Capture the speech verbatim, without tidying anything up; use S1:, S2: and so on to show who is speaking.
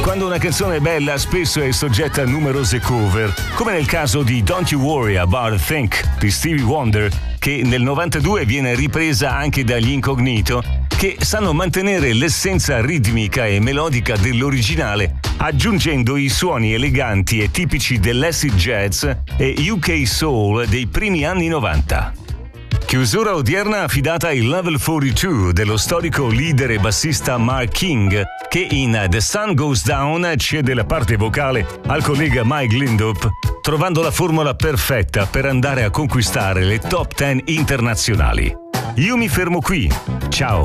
S1: Quando una canzone è bella spesso è soggetta a numerose cover, come nel caso di Don't You Worry About a Thing di Stevie Wonder, che nel novantadue viene ripresa anche dagli Incognito, che sanno mantenere l'essenza ritmica e melodica dell'originale, aggiungendo i suoni eleganti e tipici dell'acid jazz e U K soul dei primi anni novanta. Chiusura odierna affidata ai Level quarantadue dello storico leader e bassista Mark King, che in The Sun Goes Down cede la parte vocale al collega Mike Lindop, trovando la formula perfetta per andare a conquistare le top dieci internazionali. Io mi fermo qui. Ciao!